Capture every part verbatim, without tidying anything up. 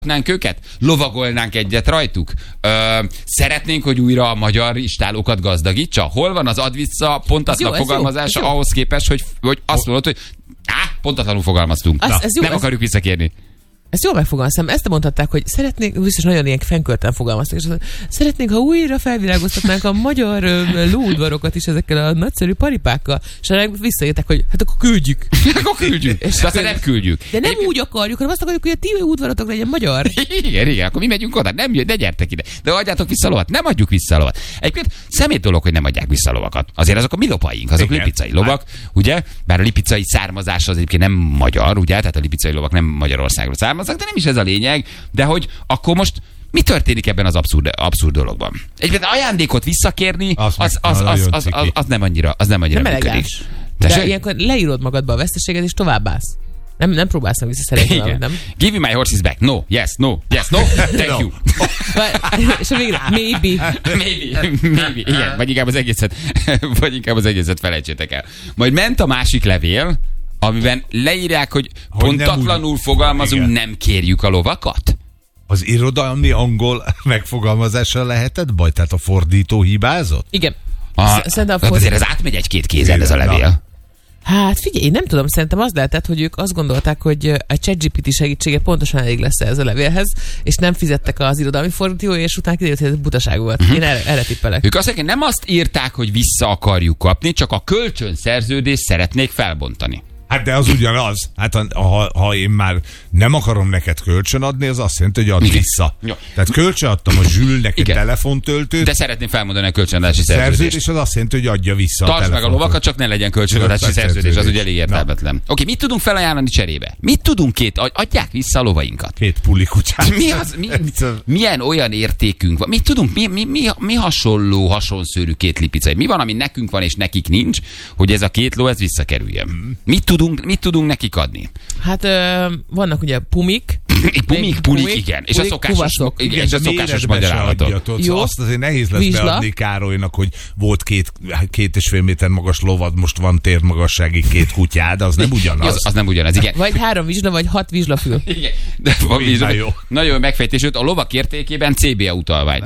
őket, lovagolnánk egyet rajtuk. Ö, szeretnénk, hogy újra a magyar istálókat gazdagítsa. Hol van az ad vissza pontatlan fogalmazása jó, ahhoz képest, hogy, hogy azt mondod, hogy á, pontatlanul fogalmaztunk. Az, ez jó, nem ez... akarjuk visszakérni. Ezt jól megfogalmaztam. Ezt mondhatták, hogy szeretnénk, biztos nagyon ilyen fenkölten fogalmaztak, és szeretnénk, ha újra felvilágoztatnánk a magyar lóudvarokat is ezekkel a nagyszerű paripákkal. És rá visszajöttek, hogy hát akkor küldjük. akkor küldjük. És aztán nem küldjük. De nem Én... úgy akarjuk, hanem azt akarjuk, hogy a ti udvarotok legyen magyar. igen, igen, akkor mi megyünk oda. Nem jön, de gyertek ide. De adjátok vissza a lovat. Nem adjuk vissza a lovat. Egyébként szemét dolog, hogy nem adják vissza a lovakat. Azért azok a mi lopaink, azok igen. Lipicai lovak, ugye? Bár a lipicai származás az egyébként nem magyar, ugye? Tehát a lipicai lovak nem Magyarországról származnak. De nem is ez a lényeg, de hogy akkor most mi történik ebben az abszurd, abszurd dologban? Egyébként ajándékot visszakérni, az, az, az, az, az, az, az nem annyira, az nem annyira nem működik. De se... ilyenkor leírod magadba a veszteséget, és továbbász. Nem, nem próbálsz meg visszaszeretni, nem? Give me my horses back. No, yes, no, yes, no, thank no. you. És a végre, maybe. maybe, maybe, igen, vagy inkább az egészet, vagy inkább az egészet felejtsétek el. Majd ment a másik levél, amiben leírják, hogy, hogy pontatlanul úgy... fogalmazunk, igen. Nem kérjük a lovakat? Az irodalmi angol megfogalmazással lehetett baj? Tehát a fordító hibázott? Igen. A, szerintem a fordító... Azért ez átmegy egy-két kézen, ez a levél. Hát figyelj, én nem tudom, szerintem az lehetett, hogy ők azt gondolták, hogy a ChatGPT segítsége pontosan elég lesz ez a levélhez, és nem fizettek az irodalmi fordítói, és utána kiderült, hogy ez butaság volt. Uh-huh. Én erre, erre tippelek. Ők azt mondják, nem azt írták, hogy vissza akarjuk kapni, csak a kölcsönszerződést szeretnék felbontani. Hát de az ugyanaz. Hát ha, ha én már nem akarom neked kölcsön adni, az azt jelenti, hogy add igen. vissza. Jó. Tehát kölcsön adtam a Zsülnek egy telefontöltőt. De szeretném felmondani a kölcsönadási szerződést. Szerződés az azt jelenti, hogy adja vissza Tartsd a meg a lovakat, csak ne legyen kölcsönadási szerződés. Az ugye elég értelmetlen. Oké, okay, mit tudunk felajánlani cserébe? Mit tudunk két? Adják vissza a lovainkat. Két puli kutyát. Mi az, mi, milyen olyan értékünk van? Mit tudunk? Mi, mi, mi, mi hasonló, hasonszőrű két lipicai? Mi van, ami nekünk van és nekik nincs, hogy ez a két ló ez visszakerüljön? Mit tudunk, mit tudunk nekik adni? Hát ö, vannak ugye pumik. Pumik, pulik, igen. És a szokásos, igen, és a szokásos magyar állatok. Jó. Azt azért nehéz lesz Vizsla. Beadni Károlynak, hogy volt két, két és fél méter magas lovad, most van térmagassági két kutyád, az nem ugyanaz. Az, az nem ugyanaz, igen. Vagy három vizsla, vagy hat vizslafül. Igen. De van vizsla, jó. Nagyon megfejtés, a lovak értékében cé bé á utalvány.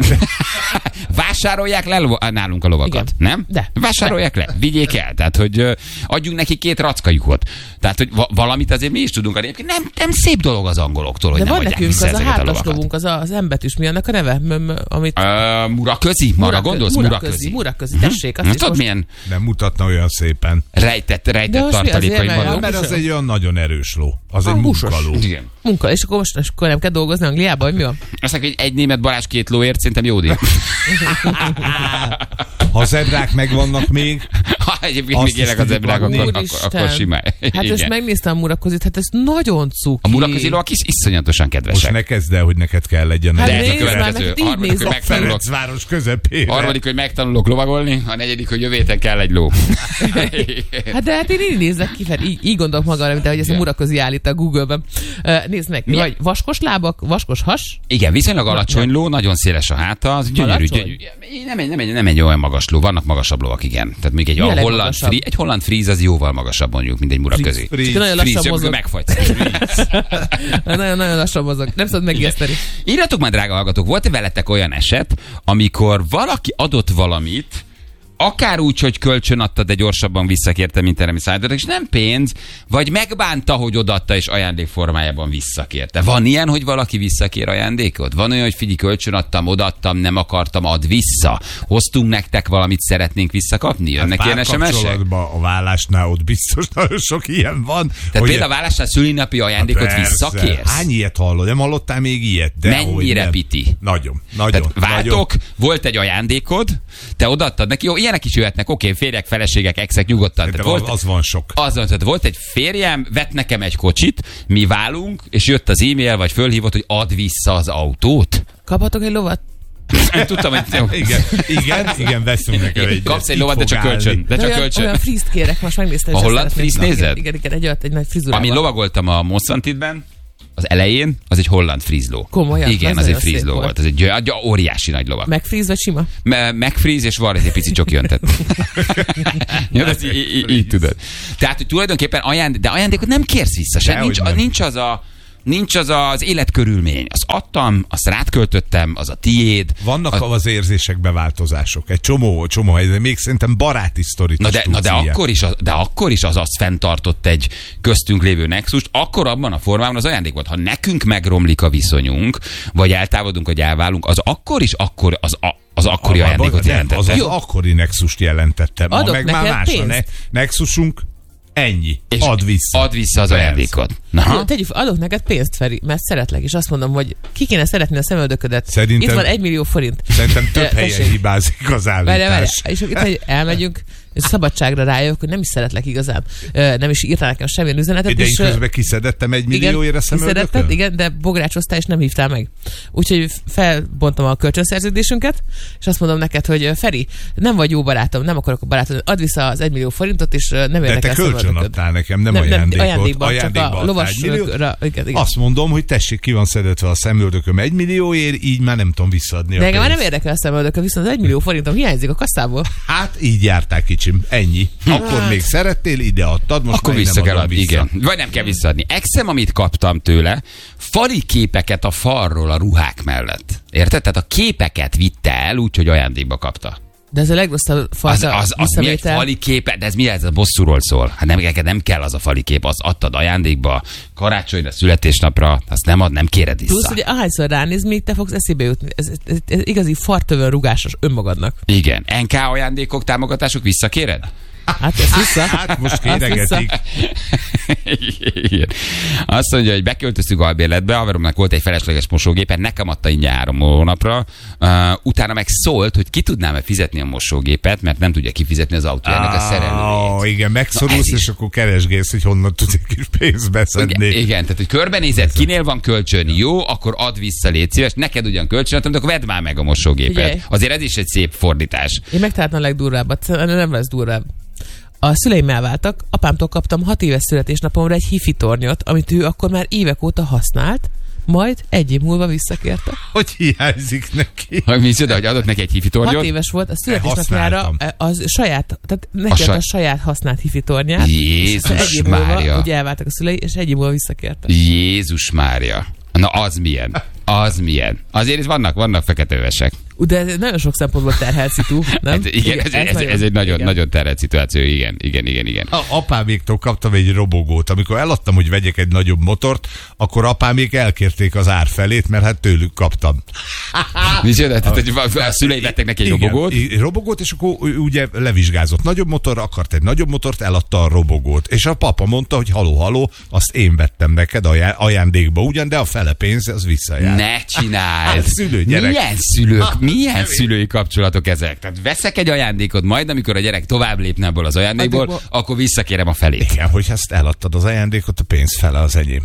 Vásárolják le nálunk a lovakat, igen. Nem? De. Vásárolják le, vigyék el. Tehát, hogy uh, adjunk neki két rackajukot. Tehát, hogy va- valamit azért mi is tudunk adni. Nem, nem szép dolog az angoloktól, hogy de nem van adják nekünk vissza az a hátas lovunk, az a, az embetűs, mi annak a neve? M- m- amit... Uh, muraközi? Marra gondolsz? Muraközi. Muraközi, tessék. Azt tudod milyen? Nem mutatna olyan szépen. Rejtett, rejtett tartalékai vannak. Mert az egy olyan nagyon erős ló. Az egy munkaló. Igen. Munka, és akkor most akkor nem kell dolgozni Angliában, vagy mi van? Azt mondják, hogy egy német Balázs két lóért szerintem jó díj. Ha zebrák megvannak még, ha egyébként még élek a zebrák, akkor, akkor, akkor simán. Hát ezt megnéztem a Murakozit, hát ez nagyon cuki. A Murakozi lovak is iszonyatosan kedvesek. Most ne kezd el, hogy neked kell legyen. Hát de nézd a következő. Már, harmadik, hogy megtanulok. Ferencváros közepére. Harmadik, hogy megtanulok lovagolni, a negyedik, hogy jövő héten kell egy ló. Hát de hát én így nézek ki, fel, így, így gondolok magamra, mint ahogy ezt a Murakozi állít a Google-ben. Uh, nézd meg, mi? Vagy vaskos lábak, vaskos has. Igen, viszonylag alacsony ló, nagyon széles a háta, az gyönyörű, gyönyörű. Nem, egy, nem, egy, nem egy olyan magas ló, vannak magasabb lovak, igen. Tehát még egy a holland frí, egy holland fríz az jóval magasabb mondjuk, mint egy Muraközi. Nagyon lassan mozog. Megfagysz. Nagyon-nagyon lassan mozog. Nem szabad megijeszteni. Írjatok már, drága hallgatók, volt-e veletek olyan eset, amikor valaki adott valamit, akár úgy, hogy kölcsön adta, de gyorsabban visszakérte, mint erre mi szállított, és nem pénz, vagy megbánta, hogy odaadta, és ajándék formájában visszakérte. Van ilyen, hogy valaki visszakér ajándékot? Van olyan, hogy figyelj, kölcsön adtam, odaadtam, nem akartam, add vissza. Hoztunk nektek valamit, szeretnénk visszakapni? Jönnek hát ilyen es em es-ek? A vállásnál ott biztos nagyon sok ilyen van. Tehát például a vállásnál szülinapi ajándékot hát visszakérsz? Hány ilyet hallod? Nem hallottál még ilyet? De mennyire piti? Nagyon, nagyon. Tehát váltok, nagyon. Volt egy ajándékod, te odaadtad neki, jó, ilyenek is jöhetnek, oké, okay, férjek, feleségek, exek, nyugodtan. De volt, az van sok. Az van, tehát volt egy férjem, vett nekem egy kocsit, mi válunk, és jött az e-mail, vagy fölhívott, hogy add vissza az autót. Kaphatok egy lovat? Nem tudtam, hogy... igen, igen, igen, veszünk nekem egy... Kapsz egy lovat, de csak kölcsön. De csak olyan, kölcsön. Olyan frízt kérek, most megnéztem. A holland frízt nézed? Igen, igen, egy, egy nagy frizurával. Amin lovagoltam a Mosszantitben, az elején, az egy holland frízló. Komolyan? Igen, az, az egy frízló volt. volt. Ez egy, egy óriási nagy lovak. Megfríz vagy sima? Me, megfríz, és van egy pici csoki öntett. Ja, ezt így, így, így tudod. Tehát, hogy tulajdonképpen ajándék, de ajándékot nem kérsz vissza se. Nincs, nincs az a nincs az az életkörülmény. Azt adtam, azt rátköltöttem, az a tiéd. Vannak a... az érzésekbe változások. Egy csomó, csomó helyzet, még szerintem baráti sztorit na is de, na de akkor is, az, de akkor is az azt fenntartott egy köztünk lévő nexust, akkor abban a formában az ajándék volt. Ha nekünk megromlik a viszonyunk, vagy eltávolodunk, vagy elválunk, az akkor is akkor az a az akkori a, ajándékot jelentette. Az az Jó. akkori nexust jelentette. Ma meg már más pénzt. A ne- nexusunk ennyi. És add vissza. Add vissza az ajándékot. Jó, tegyük, adok neked pénzt, Feri, mert szeretlek, és azt mondom, hogy ki kéne szeretni a szemöldöködet. Szerintem, itt van egy millió forint. Szerintem több helyen hibázik az állítás. Várj, várj, és itt, hogy elmegyünk, és szabadságra rájövök, hogy nem is szeretlek igazán. Nem is írtál nekem semmilyen üzenetet. De én és, közben kiszedettem egy millióért a szemöldökön? Igen, de bográcsoztál, és nem hívtál meg. Úgyhogy felbontom a kölcsönszerződésünket, és azt mondom neked, hogy Feri, nem vagy jó barátom, nem akarok a barátom, add vissza az egy millió forintot, és nem érdekel a szemöldököd. De te kölcsön adtál nekem, nem, nem ajándékot. Ajándékban, ajándékban csak a lovasra. Azt mondom, hogy tessék, ki van szedetve a szemöldököm egy millióért, így már nem tudom visszaadni. De engem már nem érdekel a szemöldököm, viszont az egy millió forintom hiányzik a kasszából. Hát így jártál kicsim, ennyi. Akkor hát. Még szerettél, ide adtad, most akkor már vissza nem kell adni, vissza. Igen. Vagy nem kell visszaadni. Exem, amit kaptam tőle, fali képeket a falról a ruhák mellett. Érted? Tehát a képeket vitte el, úgyhogy ajándékba kapta. De ez a legrosszabb fajta az, az, az mi egy fali képe? De ez mi ez? A bosszúról szól. Hát nem, nem kell az a fali kép, azt adtad ajándékba, karácsonyra, születésnapra, azt nem ad, nem kéred vissza. Plusz, hogy ahányszor ránéz, még te fogsz eszébe jutni. Ez, ez, ez, ez igazi fartövön rugásos önmagadnak. Igen. en ká ajándékok, támogatások visszakéred? Hát ez vissza. Hát most kéregetik. Azt mondja, hogy beköltöztük albérletbe, haveromnak volt egy felesleges mosógépe, nekem adta ingyen három hónapra, uh, utána meg szólt, hogy ki tudnám-e fizetni a mosógépet, mert nem tudja kifizetni az autójának a szerelőjét. Oh, igen, megszorulsz, és akkor keresgélsz, hogy honnan tudsz egy kis pénzt beszedni. Igen, igen, tehát hogy körbenézed, kinél van kölcsön, jó, akkor add vissza, légy szíves, neked ugyan kölcsön adtam, de akkor vedd már meg a mosógépet. Figyelj. Azért ez is egy szép fordítás. Én megtaláltam a legdurvábbat, nem lesz durvább. A szüleim elváltak, apámtól kaptam hat éves születésnapomra egy hifi tornyot, amit ő akkor már évek óta használt, majd egy év múlva visszakérte. Hogy hiányzik neki? Hogy mi csoda, hogy adott neki egy hifi tornyot? Hat éves volt, a születésnapjára az saját, tehát neki a, saj... a saját használt hifi tornyát. Jézus Mária. Ugye elváltak a szülei, és egy év múlva visszakérte. Jézus Mária. Na az milyen? Az milyen? Azért itt vannak, vannak feketővesek. De ez nagyon sok szempontból terhelt szitu, nem? Hát igen, igen, ez, ez, ez, nagyon, ez egy nagyon, nagyon terhelt szituáció, igen, igen, igen, igen. A, apáméktól kaptam egy robogót. Amikor eladtam, hogy vegyek egy nagyobb motort, akkor apámék elkérték az ár felét, mert hát tőlük kaptam. Micsoda? Tehát, hogy a szülei vettek neki egy igen, robogót? Egy robogót, és akkor ugye levizsgázott. Nagyobb motorra akart egy nagyobb motort, eladta a robogót. És a papa mondta, hogy haló, haló, azt én vettem neked ajándékba ugyan, de a fele pénz az visszajár. Ne csináld! Hát, szülő, gyerek. Milyen szülők? Milyen szülői kapcsolatok ezek? Tehát veszek egy ajándékot, majd amikor a gyerek tovább lépne ebből az ajándékból, Adékból... akkor visszakérem a felét. Igen, hogy ezt eladtad az ajándékot, a pénz fele az enyém.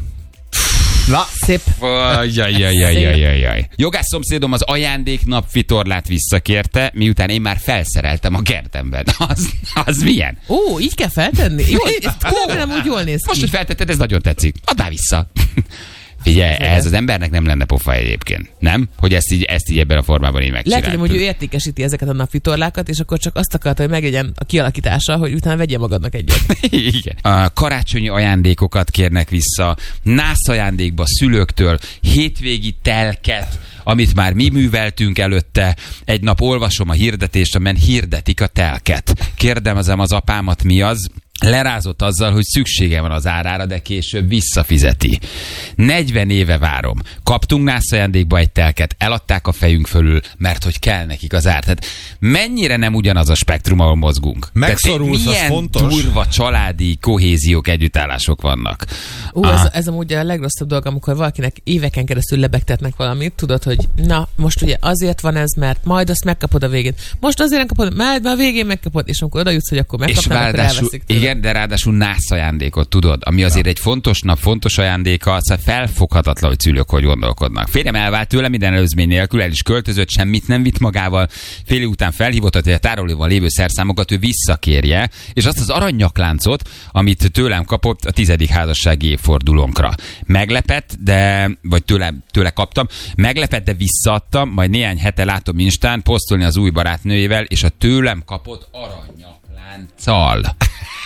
Na, szép. Jajjajjajjajjaj. Jogász szomszédom az ajándéknap vitorlát visszakérte, miután én már felszereltem a kertemben. Az, az milyen? Ó, így kell feltenni? Jó, ez nem úgy jól néz ki. Most, hogy feltetted, ez nagyon tetszik. Add már vissza. Figyelj, ez az embernek nem lenne pofa egyébként. Nem? Hogy ezt így, ezt így ebben a formában így megcsináltad. Lehet, hogy ő értékesíti ezeket a napvitorlákat, és akkor csak azt akarta, hogy meglegyen a kialakítása, hogy utána vegye magadnak egyet. Igen. A karácsonyi ajándékokat kérnek vissza, nász ajándékba szülőktől, hétvégi telket, amit már mi műveltünk előtte. Egy nap olvasom a hirdetést, amen hirdetik a telket. Kérdezem az apámat, mi az? Lerázott azzal, hogy szüksége van az árára, de később visszafizeti. negyven éve várom. Kaptunk nász ajándékba egy telket, eladták a fejünk fölül, mert hogy kell nekik az ár. Tehát mennyire nem ugyanaz a spektrum, ahol mozgunk. Megszorulsz, az fontos. Milyen durva családi kohéziók, együttállások vannak. Ú, ez, ez amúgy a legrosszabb dolog, amikor valakinek éveken keresztül lebegtetnek valamit, tudod, hogy na, most ugye azért van ez, mert majd azt megkapod a végén. Most azért nem kapod, majd a végén megkapod, és amikor oda jutsz, hogy akkor megkapnám, akkor elveszik. Igen, de ráadásul nász ajándékot, tudod, ami azért ja. egy fontos nap, fontos ajándéka, szóval felfoghatatlan, hogy szülők hogy gondolkodnak. Férjem elvált tőle minden előzmény nélkül, el is költözött, semmit nem vitt magával, fél év után felhívott, hogy a tárolóban lévő szerszámokat ő visszakérje, és azt az aranynyakláncot, amit tőlem kapott a tizedik házassági évfordulónkra. Meglepett, de, vagy tőle, tőle kaptam, meglepett, de visszaadtam, majd néhány hete látom Instán posztolni az új barátnőjével, és a tőlem kapott aranynyaklánccal.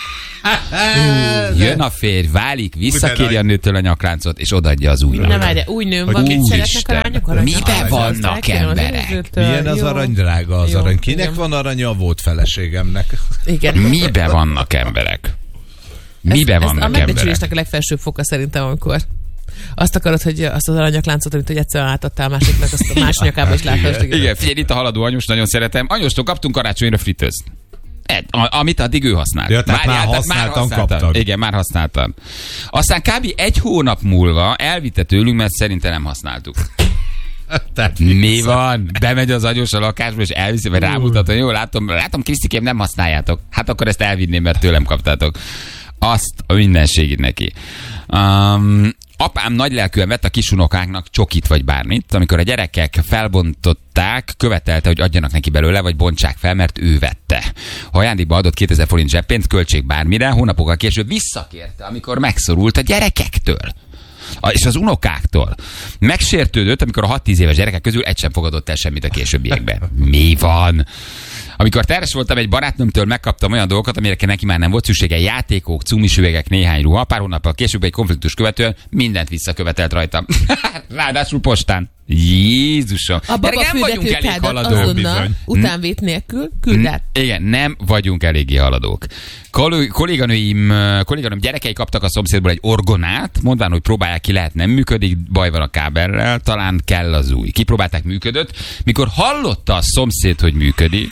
Jön a férj, válik, visszakéri a nőtől a nyakláncot, és odaadja az újra. Na várj, új nőm van, mit szeretnek a lányok aranyat? Mibe vannak emberek? Milyen az arany, drága az arany? Kinek van aranya? Volt feleségemnek. Igen. Mibe vannak emberek? Mibe ez, vannak ez a emberek? megbecsülésnek a legfelsőbb foka szerintem, amikor azt akarod, hogy azt az aranyakláncot, amit hogy egyszerűen átadtál másiknak, azt a más nyakába is látod. Igen. Igen, figyelj, itt a haladó anyus, nagyon szeretem. Anyustól kaptunk karácsonyra fritőzt. Ed, amit addig ő használt. Ja, tehát már használtan kaptad. Igen, már használtam. Aztán kb. egy hónap múlva elvitte tőlünk, mert szerintem nem használtuk. Mi van? Bemegy az anyós a lakásba, és elviszi, vagy rámutat, hogy jó, látom, látom, Krisztikém, nem használjátok. Hát akkor ezt elvinném, mert tőlem kaptátok. Azt a mindenségét neki. Um, apám nagylelkűen vett a kisunokáknak csokit vagy bármit, amikor a gyerekek felbontották, követelte, hogy adjanak neki belőle, vagy bontsák fel, mert ő vette. Ha ajándékba adott kétezer forint zseppénzt, költség bármire, hónapokkal később visszakérte, amikor megszorult a gyerekektől. A, és az unokáktól. Megsértődött, amikor a hat-tíz éves gyerekek közül egy sem fogadott el semmit a későbbiekben. Mi van? Amikor terhes voltam, egy barátnőmtől megkaptam olyan dolgokat, amire neki már nem volt szüksége, játékok, cumis üvegek, néhány ruha. Pár hónappal később egy konfliktus követően mindent visszakövetelt rajtam. Ráadásul postán. Jézusom. A baba nem vagyunk elég haladók. Azonnal, utánvét nélkül küld át. Igen, nem vagyunk eléggé haladók. Kol- kolléganőim, kolléganőm gyerekei kaptak a szomszédból egy orgonát, mondván, hogy próbálják ki, lehet, nem működik, baj van a kábellel, talán kell az új. Kipróbálták, működött. Mikor hallotta a szomszéd, hogy működik,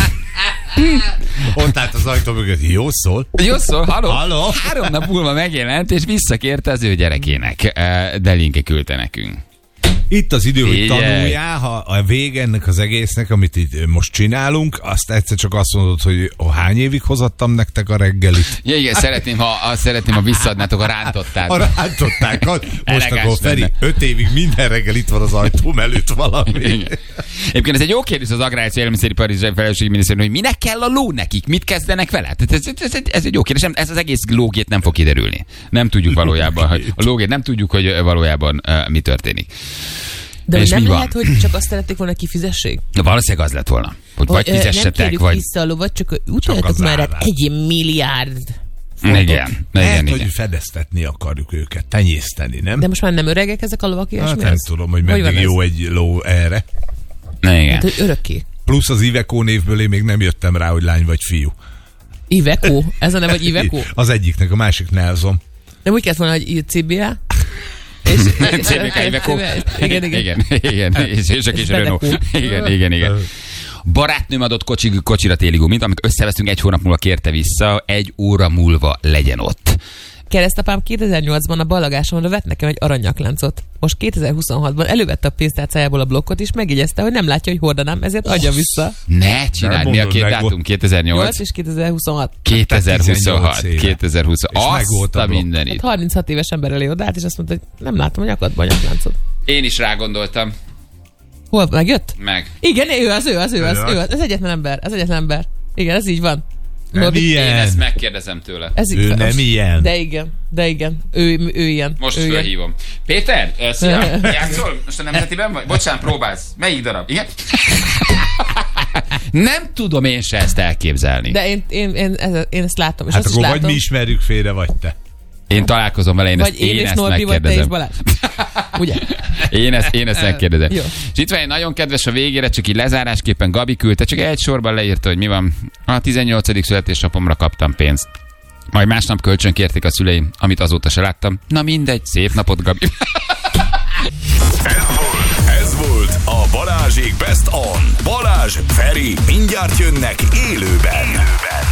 ott állt az ajtó mögött, jó szól. Jó szól, haló? Halló? Három nap múlva megjelent, és visszakérte az ő gyerekének. De linke küldte nekünk. Itt az idő, hogy Figyelj. tanuljál, ha a vége ennek az egésznek, amit itt most csinálunk, azt egyszer csak azt mondod, hogy oh, hány évig hozattam nektek a reggelit? Ja, igen, szeretném, ha, ha, szeretném, ha visszaadnátok a rántottát. A rántottákat. Most Elegáns akkor Feri, lenne. öt évig minden reggel itt van az ajtóm előtt valami. Igen. Egyébként ez egy jó kérdés az Agrárius Élelmiszeripari Felelősségminisztérium, hogy minek kell a ló nekik, mit kezdenek vele? Ez, ez, ez, egy, ez egy jó kérdés, ez az egész lógét nem fog kiderülni. Nem tudjuk valójában, hogy a lógét nem tudjuk, hogy valójában uh, mi történik. De És nem mi lehet, van? hogy csak azt szerették volna kifizessék? Ja, valószínűleg az lett volna. Hogy vagy Hogy, ö, nem fizessetek, kérjük vagy... vissza a lovat, csak utaljatok már rá egy milliárd fontot. Igen, Lehet, igen, hogy igen. fedeztetni akarjuk őket, tenyészteni, nem? De most már nem öregek ezek a lovak Hát ilyesmi? nem tudom, hogy van meddig ez? jó egy ló erre. Na, igen. Hát, hogy örökké. Plusz az Iveco névből én még nem jöttem rá, hogy lány vagy fiú. Iveco? Ez a neve, vagy Iveco? Az egyiknek, a másik Nelson. Nem úgy kellett volna, hogy cé bé á? És, cé bé ká Iveco. Igen, igen. Igen, igen. És, és a kis Renault. Igen, igen, igen. Barátnőm adott kocsi, kocsira téli gumit, amikor összevesztünk, egy hónap múlva kérte vissza, egy óra múlva legyen ott. Keresztapám kétezer-nyolcban a ballagásomra vett nekem egy aranyakláncot. Most kétezer-huszonhatban elővette a pénztárcájából a blokkot, és megjegyezte, hogy nem látja, hogy hordanám, ezért adja vissza. Ne csináld, mi a két dátum? kétezer-nyolc? nyolc és kétezer-huszonhat. kétezer-huszonhat. kétezer-huszonhat. És megvolt Azt a a blokk. mindenit. Hát harminchat éves ember elé odállt, és azt mondta, hogy nem látom a nyakadban a nyakláncot. Én is rágondoltam. Hol megjött? Meg. Igen, ő az, ő az, ő az, ő az. Ez egyetlen ember, ez egyetlen ember. Igen, ez így van. Nem Norbi- ilyen. Én ezt megkérdezem tőle. Ez így Ő van. nem ilyen. De igen, de igen. Ő, ő ilyen. Most ő ilyen. fölhívom. Péter, uh, szia, játszol? Most a nemzetiben vagy? Bocsánat, próbálsz. Melyik darab? Igen? Nem tudom én se ezt elképzelni. De én, én, én, ez, én ezt látom, és Hát azt is akkor vagy látom. mi ismerjük félre, vagy te. Én találkozom vele, én Vagy ezt, én, én és ezt Norbi, vagy te és megkérdezem. Balázs. Ugye? Én ezt, én ezt megkérdezem. Jó. És itt van egy nagyon kedves a végére, csak így lezárásképpen Gabi küldte, csak egy sorban leírta, hogy mi van. A tizennyolcadik születésnapomra kaptam pénzt. Majd másnap kölcsön kérték a szüleim, amit azóta se láttam. Na mindegy, szép napot, Gabi. Ez volt, ez volt a Balázsék Best On. Balázs, Feri, mindjárt jönnek élőben. élőben.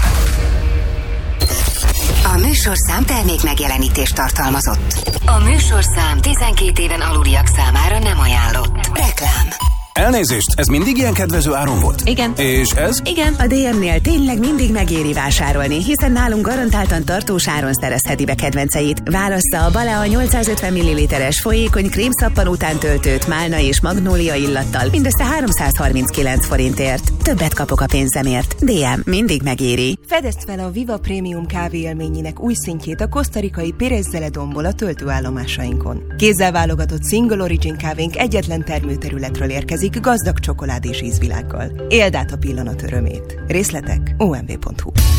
A műsorszám termék megjelenítést tartalmazott. A műsorszám tizenkét éven aluliak számára nem ajánlott. Reklám. Elnézést, ez mindig ilyen kedvező áron volt? Igen. És ez? Igen. A dé em-nél tényleg mindig megéri vásárolni, hiszen nálunk garantáltan tartós áron szerezheti be kedvenceit. Válassza a Balea nyolcszázötven milliliteres folyékony krémszappan után töltőt málna és magnólia illattal mindössze háromszázharminckilenc forintért. Többet kapok a pénzemért. dé em mindig megéri. Fedezd fel a Viva Prémium kávé élményének új szintjét a kosztarikai Pérez Zeledonból a töltőállomásainkon. Kézzel válogatott Single Origin kávénk egyetlen termőterületről érkezik, gazdag csokoládés ízvilággal. Éld át a pillanat örömét. Részletek o em vé pont hu.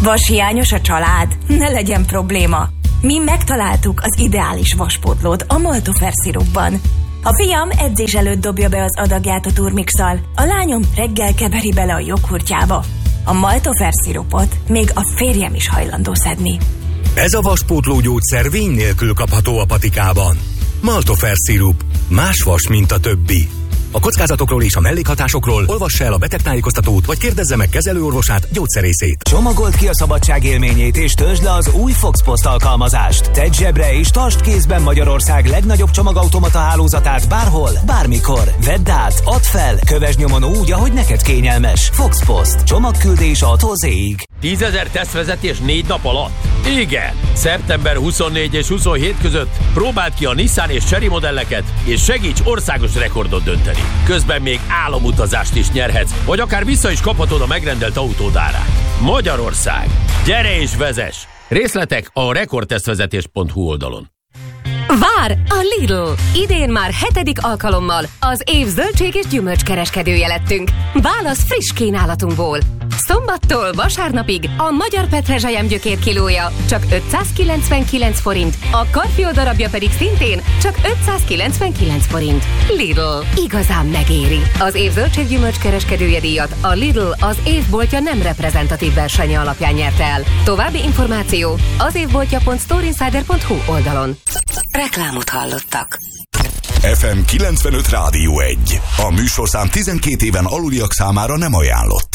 Vashiányos a család? Ne legyen probléma. Mi megtaláltuk az ideális vaspótlót a Maltofer szirupban. A fiam edzés előtt dobja be az adagját a turmixal, a lányom reggel keveri bele a joghurtjába. A Maltofer szirupot még a férjem is hajlandó szedni. Ez a vaspótló gyógyszer vény nélkül kapható a patikában. Maltofer szirup. Más vas, mint a többi. A kockázatokról és a mellékhatásokról olvassa el a betegtájékoztatót, vagy kérdezze meg kezelőorvosát, gyógyszerészét. Csomagold ki a szabadság élményét és töltsd le az új Fox Post alkalmazást. Tedd zsebre és tartsd kézben Magyarország legnagyobb csomagautomata hálózatát bárhol, bármikor. Vedd át, add fel, kövesd nyomon úgy, ahogy neked kényelmes. Fox Post. Csomagküldés A-tól Z-ig. tízezer tesztvezetés négy nap alatt? Igen! szeptember huszonnégy és huszonhét között próbáld ki a Nissan és Chery modelleket, és segíts országos rekordot dönteni. Közben még álomutazást is nyerhetsz, vagy akár vissza is kaphatod a megrendelt autód árát. Magyarország! Gyere és vezess! Részletek a rekordtesztvezetés pont hu oldalon. Vár a Lidl! Idén már hetedik alkalommal az év zöldség és gyümölcskereskedője lettünk. Válasz friss kínálatunkból! Szombattól vasárnapig a magyar petrezselyem gyökér kilója csak ötszázkilencvenkilenc forint, a karfiol darabja pedig szintén csak ötszázkilencvenkilenc forint. Lidl. Igazán megéri. Az év zöldséggyümölcs kereskedője díjat a Lidl az évboltja nem reprezentatív versenye alapján nyerte el. További információ az évboltja pont storeinsider pont hu oldalon. Reklámot hallottak. ef em kilencvenöt Rádió egy. A műsorszám tizenkét éven aluliak számára nem ajánlott.